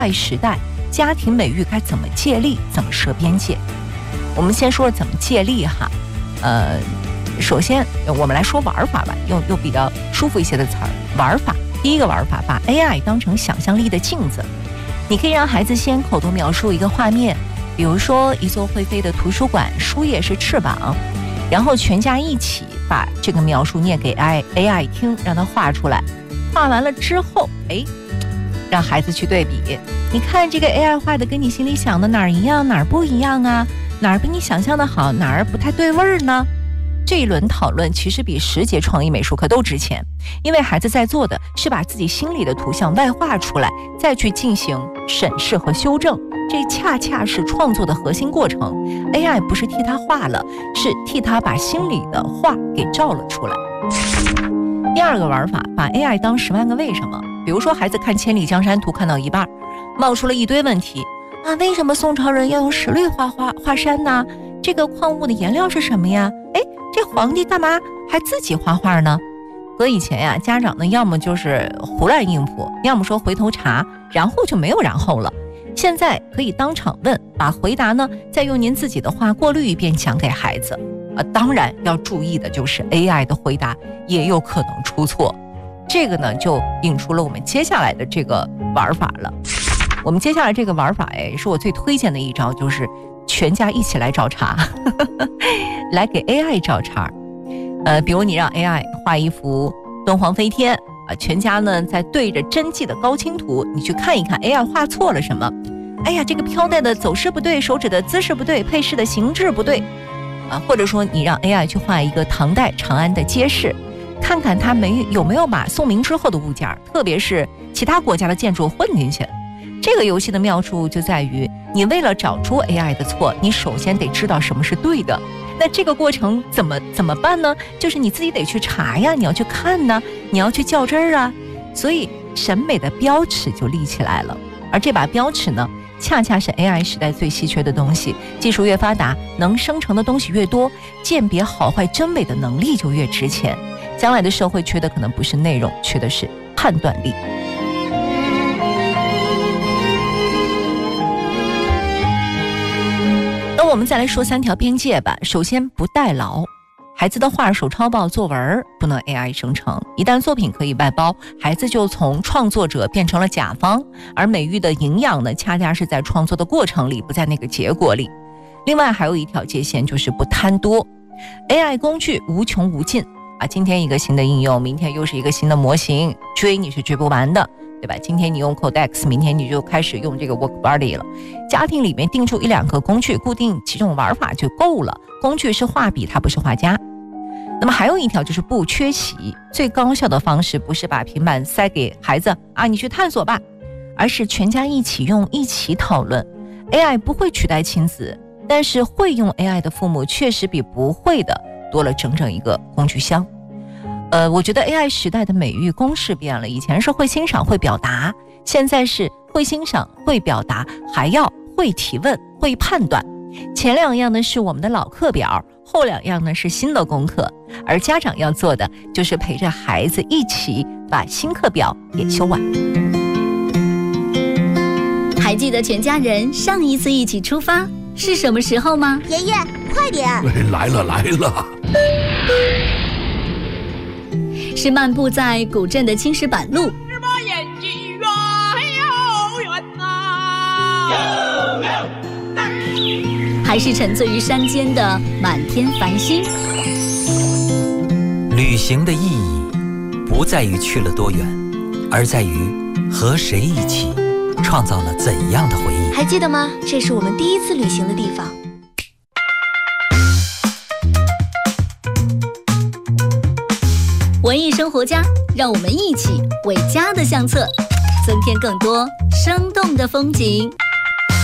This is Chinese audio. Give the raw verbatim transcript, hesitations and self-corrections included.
I 时代，家庭美育该怎么借力，怎么设边界？我们先说怎么借力哈，呃，首先我们来说玩法吧，用用比较舒服一些的词儿。玩法，第一个玩法，把 A I 当成想象力的镜子。你可以让孩子先口头描述一个画面，比如说一座会飞的图书馆，书页是翅膀，然后全家一起把这个描述念给 A I 听，让它画出来。画完了之后，哎，让孩子去对比，你看这个 A I 画的跟你心里想的哪儿一样，哪儿不一样啊？哪儿比你想象的好，哪儿不太对味儿呢？这一轮讨论其实比十节创意美术课都值钱，因为孩子在做的是把自己心里的图像外化出来，再去进行审视和修正，这恰恰是创作的核心过程。 A I 不是替他画了，是替他把心里的画给照了出来。第二个玩法，把 A I 当十万个为什么。比如说孩子看千里江山图看到一半，冒出了一堆问题啊，为什么宋朝人要用石绿画画画山呢？这个矿物的颜料是什么呀？哎，这皇帝干嘛还自己画画呢？搁以前呀，家长呢要么就是胡乱应付，要么说回头查，然后就没有然后了。现在可以当场问，把回答呢再用您自己的话过滤一遍讲给孩子。啊，当然要注意的就是 A I 的回答也有可能出错。这个呢就引出了我们接下来的这个玩法了。我们接下来这个玩法哎，是我最推荐的一招，就是全家一起来找茬来给 A I 找茬。呃，比如你让 A I 画一幅敦煌飞天啊，全家呢在对着真迹的高清图，你去看一看 A I 画错了什么。哎呀，这个飘带的走势不对，手指的姿势不对，配饰的形制不对啊。或者说你让 A I 去画一个唐代长安的街市，看看它没有没有把宋明之后的物件，特别是其他国家的建筑混进去。这个游戏的妙处就在于，你为了找出 A I 的错，你首先得知道什么是对的。那这个过程怎么怎么办呢？就是你自己得去查呀，你要去看呢，你要去较真儿啊。所以审美的标尺就立起来了。而这把标尺呢，恰恰是 A I 时代最稀缺的东西。技术越发达，能生成的东西越多，鉴别好坏真伪的能力就越值钱。将来的社会缺的可能不是内容，缺的是判断力。那我们再来说三条边界吧。首先，不代劳，孩子的画、手抄报、作文不能 A I 生成。一旦作品可以外包，孩子就从创作者变成了甲方，而美育的营养呢，恰恰是在创作的过程里，不在那个结果里。另外还有一条界限，就是不贪多。A I 工具无穷无尽啊，今天一个新的应用，明天又是一个新的模型，追你是追不完的，对吧？今天你用 Codex， 明天你就开始用这个 WorkBuddy 了。家庭里面定出一两个工具，固定几种玩法就够了。工具是画笔，它不是画家。那么还有一条就是不缺席。最高效的方式不是把平板塞给孩子啊，你去探索吧，而是全家一起用，一起讨论。 A I 不会取代亲子，但是会用 A I 的父母确实比不会的多了整整一个工具箱。呃，我觉得 A I 时代的美育公式变了，以前是会欣赏会表达，现在是会欣赏会表达，还要会提问会判断。前两样呢是我们的老课表，后两样呢是新的功课，而家长要做的就是陪着孩子一起把新课表给修完。 还记得全家人上一次一起出发是什么时候吗？ 爷爷，快点！ 来了来了， 是漫步在古镇的青石板路，还是沉醉于山间的满天繁星？ 旅行的意义不在于去了多远，而在于和谁一起创造了怎样的回忆。 还记得吗？这是我们第一次旅行的地方。 文艺生活家，让我们一起为家的相册增添更多生动的风景。